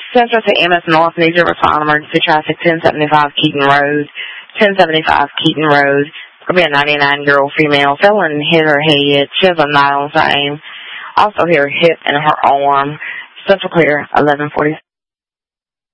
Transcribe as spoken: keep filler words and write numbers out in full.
Central to M S North, need to respond emergency traffic, ten seventy-five Keaton Road. ten seventy-five Keaton Road. Could be a ninety-nine-year-old female. Fell and hit her head. She has a night on fame. Also hit her hip and her arm. Central clear, eleven forty.